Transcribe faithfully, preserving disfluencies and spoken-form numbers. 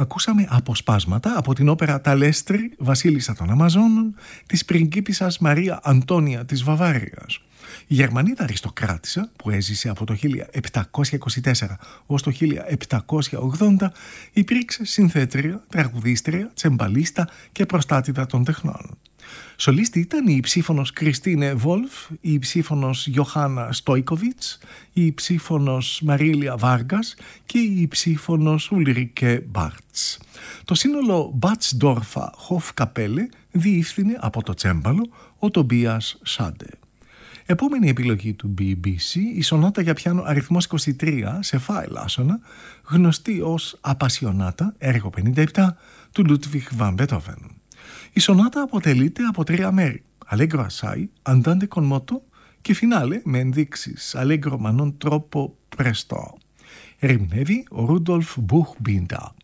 Ακούσαμε αποσπάσματα από την όπερα «Ταλέστρη, βασίλισσα των Αμαζόνων» της πριγκίπισσας Μαρία Αντώνια της Βαβάριας. Η Γερμανίδα αριστοκράτισσα, που έζησε από το χίλια επτακόσια είκοσι τέσσερα ως το χίλια επτακόσια ογδόντα, υπήρξε συνθέτρια, τραγουδίστρια, τσεμπαλίστα και προστάτηδα των τεχνών. Σολίστη ήταν η ψήφωνος Κριστίνε Βόλφ, η ψήφωνος Γιωχάννα Στόικοβιτς, η ψήφωνος Μαρίλια Βάργας και η ψήφωνος Ουλρίκε Μπάρτς. Το σύνολο Μπάτσντόρφα Χοφκαπέλε διεύθυνε από το τσέμπαλο ο Τομπίας Σάντε. Επόμενη επιλογή του μπι μπι σι, η σονάτα για πιάνο αριθμός είκοσι τρία σε φα ελάσσονα, γνωστή ως Απασιονάτα, έργο πενήντα επτά, του Λούτβιχ Βαν Μπετόβεν. Η σονάτα αποτελείται από τρία μέρη, Allegro assai, Andante con moto και φινάλε με ενδείξεις Allegro ma non troppo presto. Ερμηνεύει ο Ρούντολφ Μπούχμπίντα.